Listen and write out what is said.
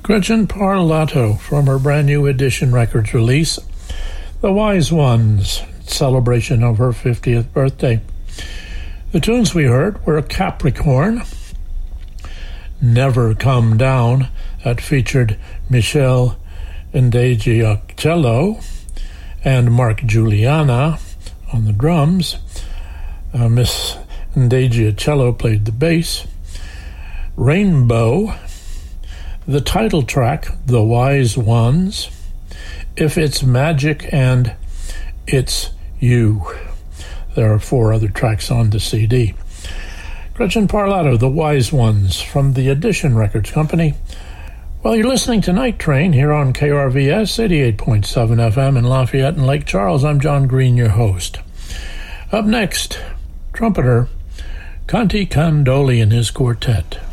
Gretchen Parlato from her brand new Edition Records release, The Wise Ones, celebration of her 50th birthday. The tunes we heard were Capricorn, Never Come Down, that featured Michelle Ndegeocello and Mark Juliana on the drums. Miss Ndegeocello played the bass. Rainbow, the title track, The Wise Ones, If It's Magic, and It's You. There are 4 other tracks on the CD. Gretchen Parlato, The Wise Ones, from the Edition Records Company. Well, you're listening to Night Train here on KRVS 88.7 FM in Lafayette and Lake Charles. I'm John Green, your host. Up next, trumpeter Conte Candoli and his quartet.